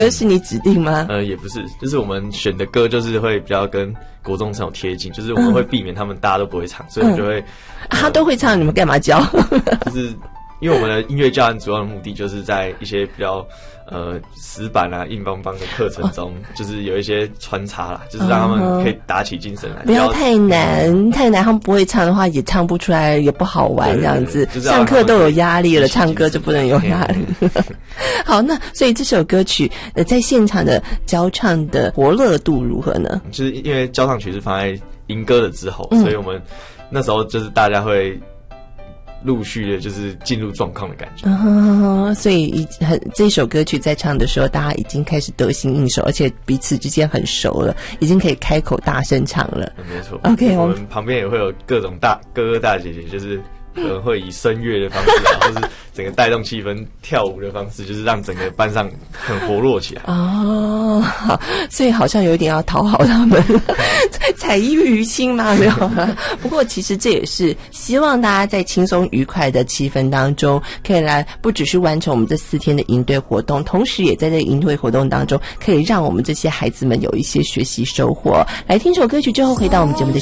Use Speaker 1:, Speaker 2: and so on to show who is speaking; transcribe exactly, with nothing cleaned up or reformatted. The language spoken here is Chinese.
Speaker 1: 歌是你指定吗？
Speaker 2: 呃，也不是，就是我们选的歌就是会比较跟国中生有贴近，就是我们会避免他们大家都不会唱，所以我们就会、
Speaker 1: 嗯呃、他都会唱，你们干嘛教？
Speaker 2: 就是因为我们的音乐教案主要的目的就是在一些比较呃死板啊硬邦邦的课程中、哦、就是有一些穿插啦，就是让他们可以打起精神来，
Speaker 1: 不要太难太难，他们不会唱的话也唱不出来，也不好玩，这样子上课都有压力了，唱歌就不能有压力。好，那所以这首歌曲呃在现场的交唱的活络度如何呢？
Speaker 2: 就是因为交唱曲是放在迎歌的之后、嗯、所以我们那时候就是大家会陆续的就是进入状况的感觉、
Speaker 1: 嗯、所以很这首歌曲在唱的时候大家已经开始得心应手，而且彼此之间很熟了，已经可以开口大声唱了、
Speaker 2: 嗯、没错。
Speaker 1: OK，
Speaker 2: 我们旁边也会有各种大哥哥大姐姐，就是可能会以声乐的方式或是整个带动气氛跳舞的方式，就是让整个班上很活络起来。
Speaker 1: 哦，好，所以好像有点要讨好他们采衣娱亲嘛，没有啦。不过其实这也是希望大家在轻松愉快的气氛当中可以来不只是完成我们这四天的营队活动，同时也在这个营队活动当中可以让我们这些孩子们有一些学习收获。来听首歌曲之后回到我们节目的